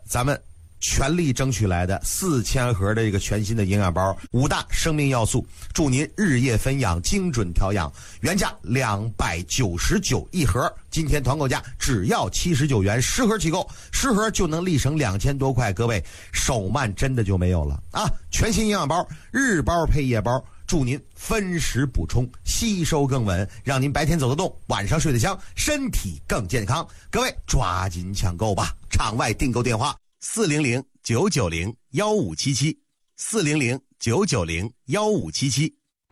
咱们全力争取来的4000盒的这个全新的营养包，5大生命要素，助您日夜分养，精准调养。原价299一盒，今天团购价只要79元，10盒起购，10盒就能立省2000多块。各位手慢真的就没有了啊！全新营养包，日包配夜包，助您分时补充，吸收更稳，让您白天走得动，晚上睡得香，身体更健康。各位抓紧抢购吧！场外订购电话：400-990-1577，400-990-1577。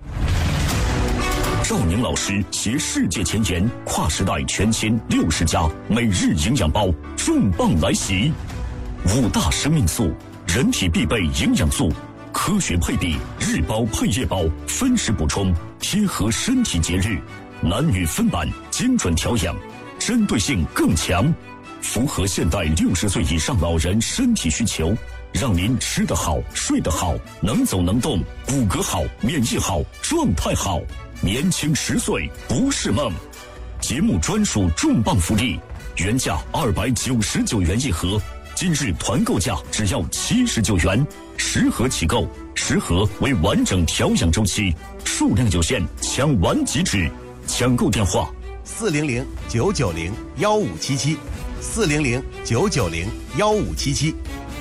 赵宁老师携世界前沿，跨时代全新60加每日营养包重磅来袭，5大生命素，人体必备营养素，科学配比，日包配夜包，分时补充，贴合身体节日，男女分版，精准调养，针对性更强，符合现代60岁以上老人身体需求，让您吃得好，睡得好，能走能动，骨骼好，免疫好，状态好，年轻10岁不是梦。节目专属重磅福利，原价299元一盒，今日团购价只要79元，10盒起购，10盒为完整调养周期，数量有限，抢完即止。抢购电话 ：400-990-1577，400-990-1577。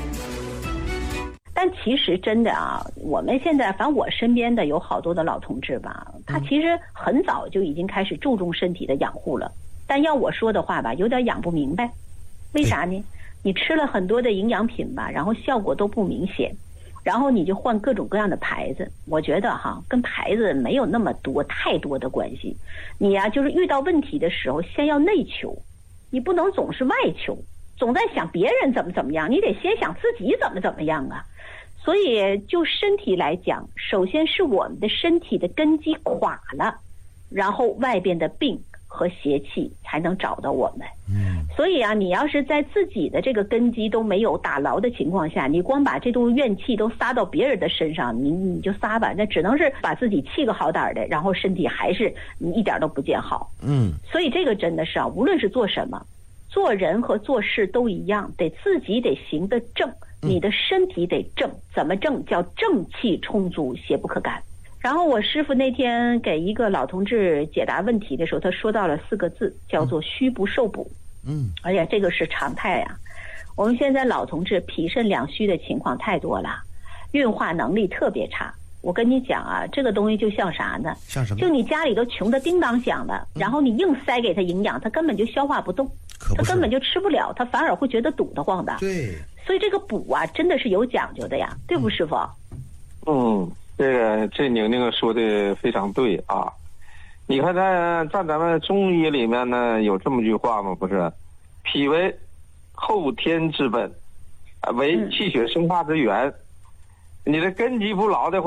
但其实真的啊，我们现在反正我身边的有好多的老同志吧，他其实很早就已经开始注重身体的养护了，但要我说的话吧，有点养不明白。为啥呢？你吃了很多的营养品吧，然后效果都不明显，然后你就换各种各样的牌子。我觉得跟牌子没有那么太多的关系。你呀，就是遇到问题的时候，先要内求，你不能总是外求，总在想别人怎么样，你得先想自己怎么样啊。所以就身体来讲，首先是我们的身体的根基垮了，然后外边的病和邪气才能找到我们。所以啊，你要是在自己的这个根基都没有打牢的情况下，你光把这种怨气都撒到别人的身上，你就撒吧，那只能是把自己气个好点的，然后身体还是你一点都不见好。所以这个真的是啊，无论是做什么，做人和做事都一样，得自己得行得正，你的身体得正。怎么正？叫正气充足，邪不可干。然后我师父那天给一个老同志解答问题的时候，他说到了4个字，叫做虚不受补。而且这个是常态啊。我们现在老同志脾肾两虚的情况太多了，运化能力特别差。我跟你讲啊，这个东西就像啥呢？ 像什么？ 就你家里都穷得叮当响的，然后你硬塞给他营养，他根本就消化不动，他根本就吃不了，他反而会觉得堵得慌的。 对， 所以这个补啊，真的是有讲究的呀，对不师傅？ 这宁宁说的非常对啊。你看在咱们中医里面呢，有这么句话吗？不是，脾为后天之本，为气血生化之源。你的根基不牢的话，